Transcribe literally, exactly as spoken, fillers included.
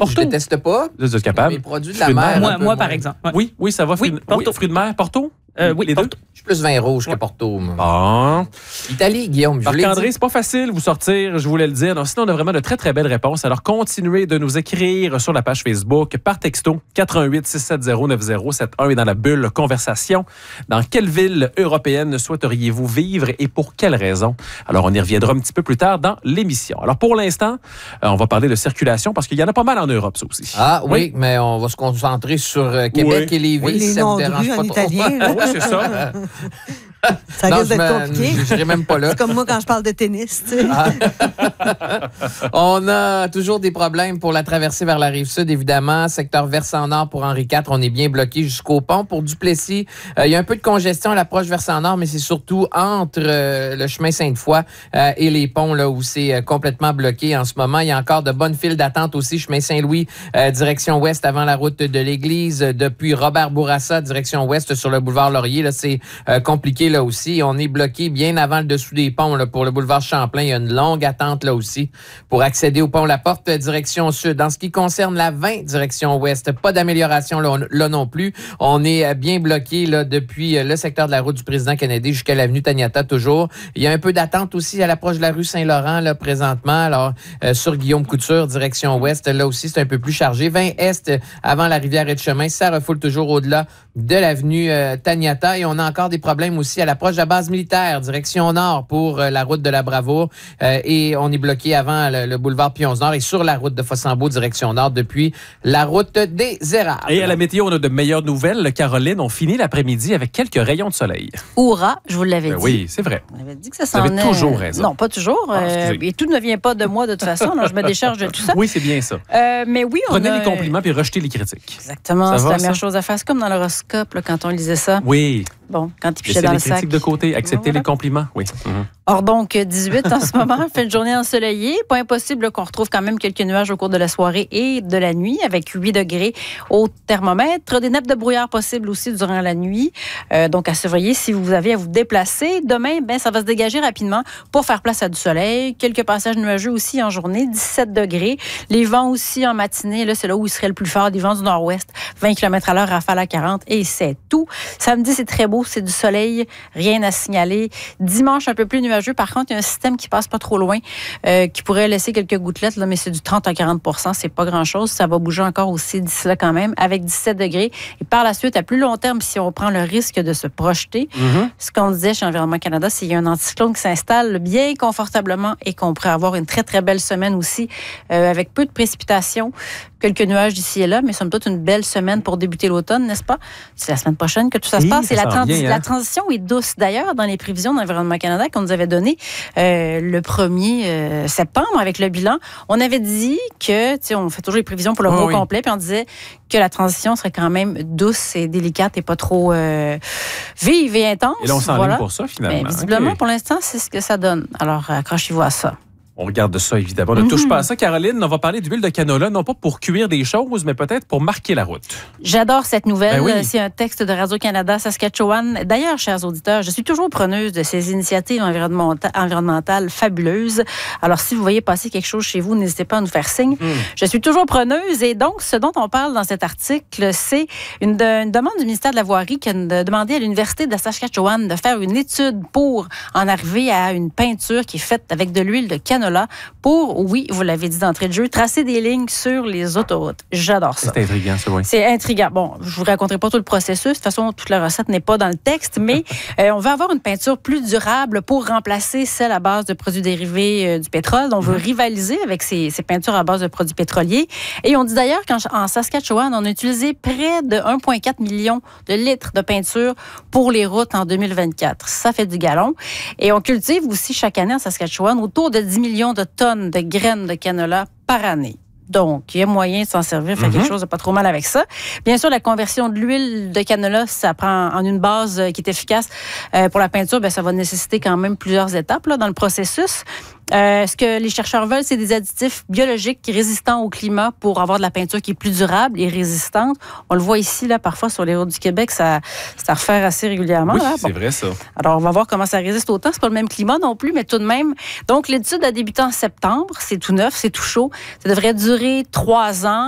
Porto. Je déteste pas. Vous êtes capable. Les produits de la mer. Moi, moi par exemple. Ouais. Oui, oui, ça va. Oui, fruits, Porto. oui, fruits de mer, Porto? Euh, oui, les Porto. deux? Je suis plus vin rouge ouais. que Porto. Moi. Bon. Italie, Guillaume, je voulais Marc-André, c'est pas facile vous sortir, je voulais le dire. Non, sinon, on a vraiment de très, très belles réponses. Alors, continuez de nous écrire sur la page Facebook par texto quatre un huit, six sept zéro, neuf zéro sept un et dans la bulle conversation. Dans quelle ville européenne souhaiteriez-vous vivre et pour quelles raisons? Alors, on y reviendra un petit peu plus tard dans l'émission. Alors, pour l'instant, euh, on va parler de circulation parce qu'il y en a pas mal en Europe, ça aussi. Ah oui, oui, mais on va se concentrer sur euh, Québec oui. et Lévis. Oui. Les ça noms me de dérange rue pas en trop. italien. là. Oui, c'est ça. Ça Non, risque je d'être me- compliqué. Je n'irai même pas là. C'est comme moi quand je parle de tennis. Tu sais. On a toujours des problèmes pour la traversée vers la rive sud, évidemment. Secteur versant nord pour Henri quatre, on est bien bloqué jusqu'au pont. Pour Duplessis, euh, il y a un peu de congestion à l'approche versant nord, mais c'est surtout entre euh, le chemin Sainte-Foy euh, et les ponts là où c'est euh, complètement bloqué en ce moment. Il y a encore de bonnes files d'attente aussi, chemin Saint-Louis, euh, direction ouest avant la route de l'église. Euh, depuis Robert Bourassa, direction ouest sur le boulevard Laurier, là, c'est euh, compliqué là aussi. On est bloqué bien avant le dessous des ponts là, pour le boulevard Champlain. Il y a une longue attente là aussi pour accéder au pont La Porte, direction sud. En ce qui concerne la vingt, direction ouest, pas d'amélioration là, là non plus. On est bien bloqué là, depuis le secteur de la route du président Kennedy jusqu'à l'avenue Taniata toujours. Il y a un peu d'attente aussi à l'approche de la rue Saint-Laurent là, présentement. Alors, euh, sur Guillaume Couture, direction ouest, là aussi, c'est un peu plus chargé. vingt est, avant la rivière et de chemin, ça refoule toujours au-delà de l'avenue euh, Taniata. Et on a encore des problèmes aussi à l'approche de la base militaire, direction nord pour euh, la route de la Bravoure. Euh, et on est bloqué avant le, le boulevard Pionce-Nord et sur la route de Fossambeau, direction nord, depuis la route des Érables. Et à la météo, on a de meilleures nouvelles. Caroline, on finit l'après-midi avec quelques rayons de soleil. Hourra, je vous l'avais Ben dit. oui, c'est vrai. On avait dit que ça Vous s'en avez est... toujours raison. Non, pas toujours. Ah, euh, excusez. et tout ne vient pas de moi de toute façon. Alors, je me décharge de tout ça. Oui, c'est bien ça. Euh, mais oui, on Prenez a... les compliments puis rejetez les critiques. Exactement, Ça c'est va, la meilleure ça? chose à faire. C'est comme dans l'horoscope, là, quand on lisait ça. Oui. Bon, quand il pichait Laissez dans les le sac. critiques de côté. Acceptez Voilà. les compliments. Oui. Mhm. Or donc, dix-huit en ce moment, fait une journée ensoleillée. Pas impossible là, qu'on retrouve quand même quelques nuages au cours de la soirée et de la nuit, avec huit degrés au thermomètre. Des nappes de brouillard possibles aussi durant la nuit. Euh, donc, à surveiller si vous avez à vous déplacer. Demain, ben, ça va se dégager rapidement pour faire place à du soleil. Quelques passages nuageux aussi en journée, dix-sept degrés. Les vents aussi en matinée, là, c'est là où il serait le plus fort. Des vents du nord-ouest, vingt kilomètres à l'heure, rafale à quarante, et c'est tout. Samedi, c'est très beau, c'est du soleil, rien à signaler. Dimanche, un peu plus nuageux. Par contre, il y a un système qui passe pas trop loin, euh, qui pourrait laisser quelques gouttelettes, là, mais c'est du trente à quarante pour cent, c'est pas grand-chose. Ça va bouger encore aussi d'ici là quand même, avec dix-sept degrés. Et par la suite, à plus long terme, si on prend le risque de se projeter, Mm-hmm. ce qu'on disait chez Environnement Canada, c'est qu'il y a un anticyclone qui s'installe bien confortablement et qu'on pourrait avoir une très, très belle semaine aussi, euh, avec peu de précipitations, quelques nuages d'ici et là, mais somme toute une belle semaine pour débuter l'automne, n'est-ce pas? C'est la semaine prochaine que tout ça se Oui, passe. ça Et la, s'en transi- vient, hein? la transition est douce. D'ailleurs, dans les prévisions d'Environnement Canada qu'on nous avait données euh, le premier euh, septembre avec le bilan, on avait dit que, tu sais, on fait toujours les prévisions pour le Oh, mois oui. complet, puis on disait que la transition serait quand même douce et délicate et pas trop euh, vive et intense. Et là, on s'enligne Voilà. pour ça, finalement. Mais visiblement, OK. pour l'instant, c'est ce que ça donne. Alors, accrochez-vous à ça. On regarde ça, évidemment. Ne Mm-hmm. touche pas à ça, Caroline. On va parler d'huile de canola, non pas pour cuire des choses, mais peut-être pour marquer la route. J'adore cette nouvelle. Ben oui. C'est un texte de Radio-Canada Saskatchewan. D'ailleurs, chers auditeurs, je suis toujours preneuse de ces initiatives environnementa- environnementales fabuleuses. Alors, si vous voyez passer quelque chose chez vous, n'hésitez pas à nous faire signe. Mm. Je suis toujours preneuse. Et donc, ce dont on parle dans cet article, c'est une, de- une demande du ministère de la Voirie qui a de- demandé à l'Université de Saskatchewan de faire une étude pour en arriver à une peinture qui est faite avec de l'huile de canola pour, oui, vous l'avez dit d'entrée de jeu, tracer des lignes sur les autoroutes. J'adore ça. C'est intriguant, ça, oui. C'est intriguant. Bon, je vous raconterai pas tout le processus. De toute façon, toute la recette n'est pas dans le texte, mais euh, on veut avoir une peinture plus durable pour remplacer celle à base de produits dérivés euh, du pétrole. On veut rivaliser avec ces, ces peintures à base de produits pétroliers. Et on dit d'ailleurs qu'en Saskatchewan, on a utilisé près de un virgule quatre million de litres de peinture pour les routes en deux mille vingt-quatre. Ça fait du galon. Et on cultive aussi chaque année en Saskatchewan autour de dix millions de tonnes de graines de canola par année. Donc, il y a moyen de s'en servir, faire Mm-hmm. quelque chose de pas trop mal avec ça. Bien sûr, la conversion de l'huile de canola, ça prend en une base euh, qui est efficace euh, pour la peinture, bien, ça va nécessiter quand même plusieurs étapes là, dans le processus. Euh, ce que les chercheurs veulent, c'est des additifs biologiques résistants au climat pour avoir de la peinture qui est plus durable et résistante. On le voit ici, là, parfois, sur les routes du Québec, ça, ça refaire assez régulièrement. Oui, là. c'est Bon. vrai, ça. Alors, on va voir comment ça résiste au temps. C'est pas le même climat non plus, mais tout de même. Donc, l'étude a débuté en septembre. C'est tout neuf, c'est tout chaud. Ça devrait durer trois ans.